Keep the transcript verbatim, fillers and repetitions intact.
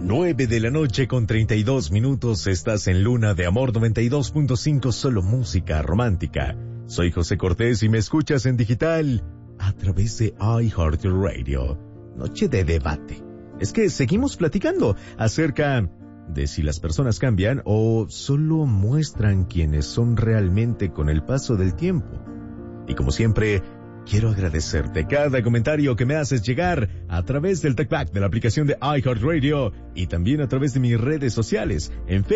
Nueve de la noche con treinta y dos minutos, estás en Luna de Amor noventa y dos punto cinco, solo música romántica. Soy José Cortés y me escuchas en digital a través de iHeartRadio. Noche de debate. Es que seguimos platicando acerca de si las personas cambian o solo muestran quiénes son realmente con el paso del tiempo. Y como siempre, quiero agradecerte cada comentario que me haces llegar a través del TalkBack de la aplicación de iHeartRadio y también a través de mis redes sociales en Facebook.